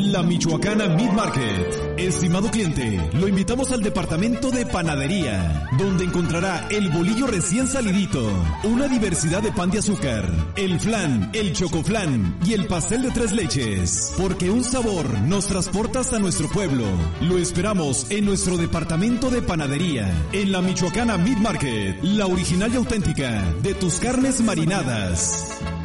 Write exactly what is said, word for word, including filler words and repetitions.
La Michoacana Meat Market. Estimado cliente, lo invitamos al departamento de panadería, donde encontrará el bolillo recién salidito, una diversidad de pan de azúcar, el flan, el chocoflan y el pastel de tres leches, porque un sabor nos transporta hasta nuestro pueblo. Lo esperamos en nuestro departamento de panadería, en la Michoacana Meat Market, la original y auténtica de tus carnes marinadas.